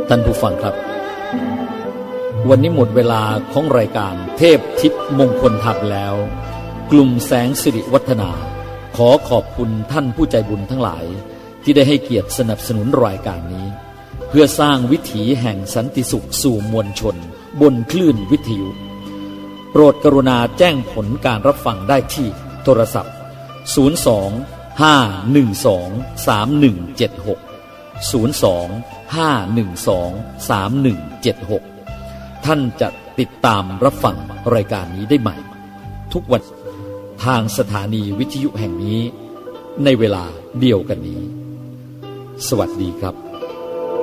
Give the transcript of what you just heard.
ท่านผู้ฟังครับวันนี้หมดเวลาของรายการเทพทิพย์มงคลธรรมแล้วกลุ่มแสงสิริวัฒนาขอขอบคุณท่านผู้ใจบุญทั้งหลายที่ได้ให้เกียรติสนับสนุนรายการนี้เพื่อสร้างวิถีแห่งสันติสุขสู่มวลชนบนคลื่นวิทยุโปรดกรุณาแจ้งผลการรับฟังได้ที่โทรศัพท์02-512-3176 02-512-3176 ท่านจะติดตามรับฟังรายการนี้ได้ใหม่ทุกวันทางสถานีวิทยุแห่งนี้ในเวลาเดียวกันนี้สวัสดีครับ